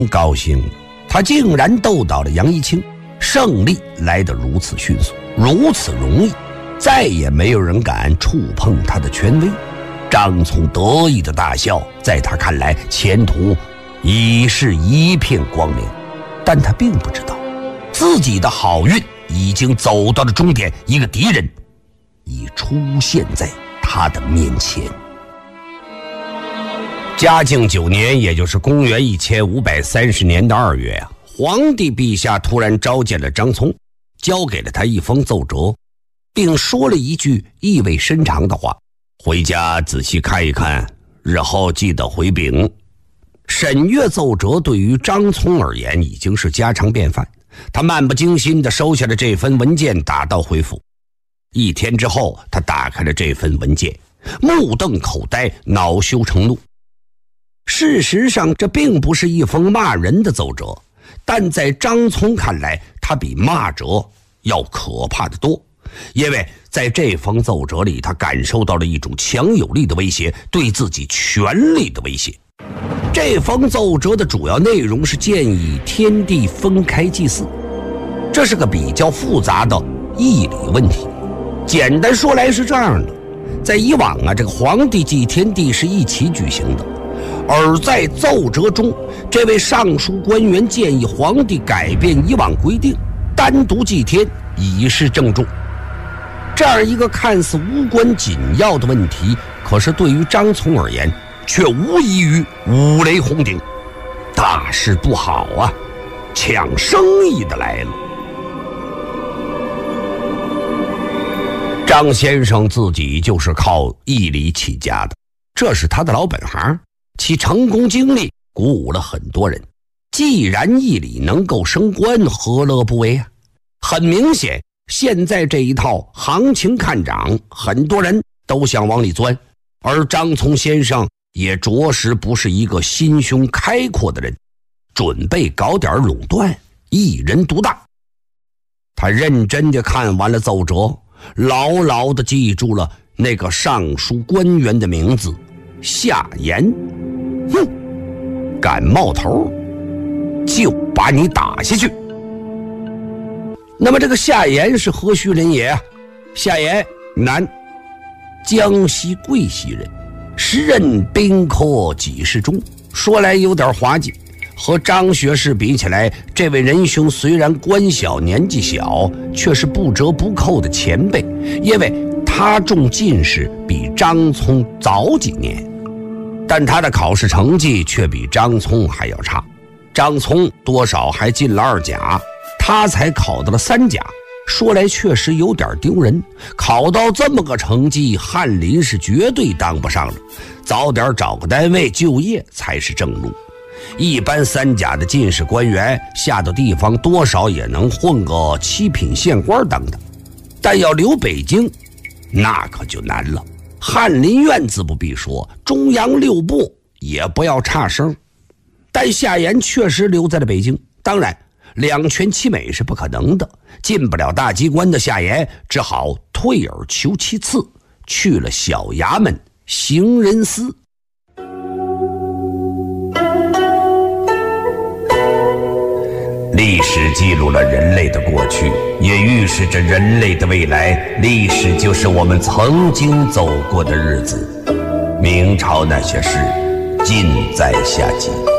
高兴了，他竟然斗倒了杨一清，胜利来得如此迅速，如此容易，再也没有人敢触碰他的权威。张聪得意的大笑，在他看来，前途已是一片光明。但他并不知道，自己的好运已经走到了终点，一个敌人已出现在他的面前。嘉靖9年，也就是公元1530年的2月啊，皇帝陛下突然召见了张聪，交给了他一封奏折，并说了一句意味深长的话：回家仔细看一看，日后记得回禀。审阅奏折对于张聪而言已经是家常便饭，他漫不经心地收下了这份文件，打道回府。1天之后，他打开了这份文件，目瞪口呆，恼羞成怒。事实上，这并不是一封骂人的奏折，但在张聪看来，他比骂者要可怕得多。因为在这封奏折里，他感受到了一种强有力的威胁，对自己权力的威胁。这封奏折的主要内容是建议天地分开祭祀，这是个比较复杂的义理问题。简单说来是这样的，在以往啊，这个皇帝祭天地是一起举行的，而在奏折中，这位上书官员建议皇帝改变以往规定，单独祭天，以示郑重。这样一个看似无关紧要的问题，可是对于张聪而言，却无异于五雷轰顶，大事不好啊，抢生意的来了。张先生自己就是靠义理起家的，这是他的老本行，其成功经历鼓舞了很多人。既然义理能够升官，何乐不为啊？很明显，现在这一套行情看涨，很多人都想往里钻，而张聪先生也着实不是一个心胸开阔的人，准备搞点垄断，一人独大。他认真地看完了奏折，牢牢地记住了那个上书官员的名字夏言。敢冒头，就把你打下去。那么这个夏言是何许人也啊？夏言，男，江西贵溪人，时任兵科给事中。说来有点滑稽，和张学士比起来，这位仁兄虽然官小年纪小，却是不折不扣的前辈，因为他中进士比张聪早几年，但他的考试成绩却比张聪还要差。张聪多少还进了2甲，他才考到了3甲，说来确实有点丢人。考到这么个成绩，翰林是绝对当不上了，早点找个单位就业才是正路。一般3甲的进士官员下到地方多少也能混个7品县官等等，但要留北京那可就难了。翰林院自不必说，中央6部也不要差生。但夏言确实留在了北京，当然2全其美是不可能的，进不了大机关的夏言只好退而求其次，去了小衙门行人司。历史记录了人类的过去，也预示着人类的未来。历史就是我们曾经走过的日子。明朝那些事，尽在下集。